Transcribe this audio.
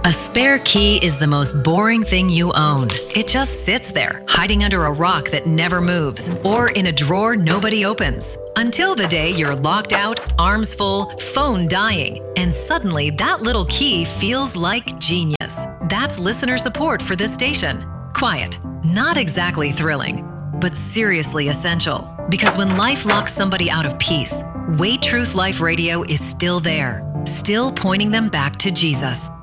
A spare key is the most boring thing you own. It just sits there, hiding under a rock that never moves, or in a drawer nobody opens. Until the day you're locked out, arms full, phone dying, and suddenly that little key feels like genius. That's listener support for this station. Quiet, not exactly thrilling, but seriously essential. Because when life locks somebody out of peace, Way Truth Life Radio is still there, still pointing them back to Jesus.